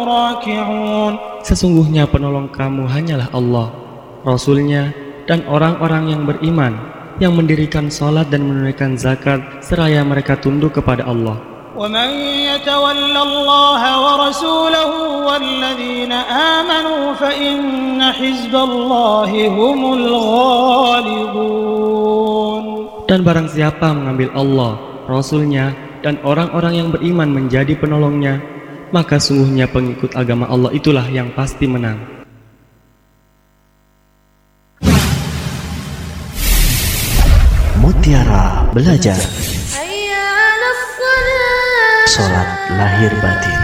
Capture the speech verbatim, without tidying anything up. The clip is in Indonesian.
راكعون. Sesungguhnya penolong kamu hanyalah Allah, Rasul-Nya, dan orang-orang yang beriman, yang mendirikan salat dan menunaikan zakat seraya mereka tunduk kepada Allah. ومن يتول الله ورسوله والذين آمنوا فإن حزب الله هم الغالبون. Dan barang siapa mengambil Allah, Rasul-Nya, dan orang-orang yang beriman menjadi penolongnya, maka sungguhnya pengikut agama Allah itulah yang pasti menang. Mutiara Belajar. Salat lahir batin.